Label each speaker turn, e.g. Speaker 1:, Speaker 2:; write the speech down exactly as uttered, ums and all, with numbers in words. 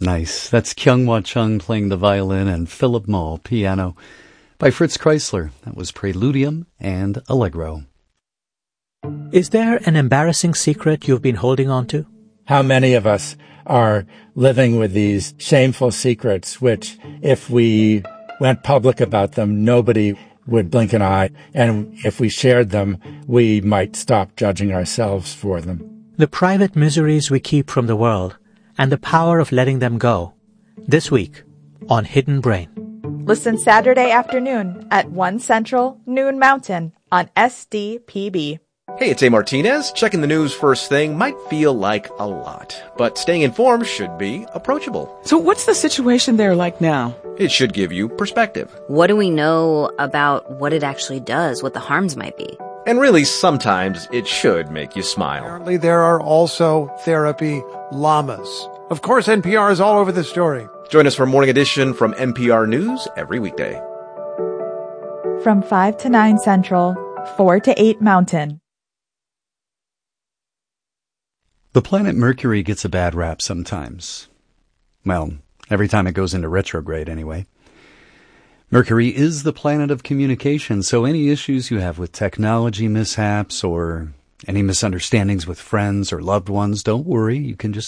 Speaker 1: Nice. That's Kyung-Wha Chung playing the violin and Philip Moll piano. By Fritz Kreisler. That was Preludium and Allegro.
Speaker 2: Is there an embarrassing secret you've been holding on to?
Speaker 3: How many of us are living with these shameful secrets, which if we went public about them, nobody would blink an eye. And if we shared them, we might stop judging ourselves for them.
Speaker 2: The private miseries we keep from the world and the power of letting them go. This week on Hidden Brain.
Speaker 4: Listen Saturday afternoon at one Central, noon Mountain on S D P B.
Speaker 5: Hey, it's A. Martinez. Checking the news first thing might feel like a lot, but staying informed should be approachable.
Speaker 6: So what's the situation there like now?
Speaker 5: It should give you perspective.
Speaker 7: What do we know about what it actually does, what the harms might be?
Speaker 5: And really, sometimes it should make you smile.
Speaker 8: Apparently, there are also therapy llamas. Of course, N P R is all over the story.
Speaker 5: Join us for Morning Edition from N P R News every weekday.
Speaker 4: From five to nine Central, four to eight Mountain.
Speaker 1: The planet Mercury gets a bad rap sometimes. Well, every time it goes into retrograde anyway. Mercury is the planet of communication, so any issues you have with technology mishaps or any misunderstandings with friends or loved ones, don't worry, you can just